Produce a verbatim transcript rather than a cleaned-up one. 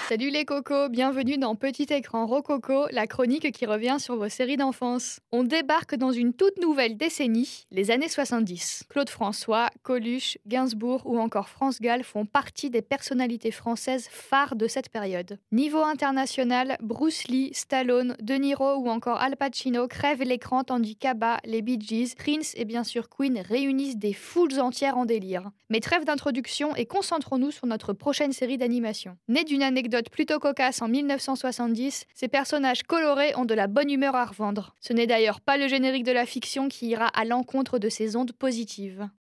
Salut les cocos, bienvenue dans Petit écran rococo, la chronique qui revient sur vos séries d'enfance. On débarque dans une toute nouvelle décennie, les années soixante-dix. Claude François, Coluche, Gainsbourg ou encore France Gall font partie des personnalités françaises phares de cette période. Niveau international, Bruce Lee, Stallone, De Niro ou encore Al Pacino crèvent l'écran tandis qu'Abba, les Bee Gees, Prince et bien sûr Queen réunissent des foules entières en délire. Mais trêve d'introduction et concentrons-nous sur notre prochaine série d'animation. Née d'une anecdote plutôt cocasse en mille neuf cent soixante-dix, ces personnages colorés ont de la bonne humeur à revendre. Ce n'est d'ailleurs pas le générique de la fiction qui ira à l'encontre de ces ondes positives.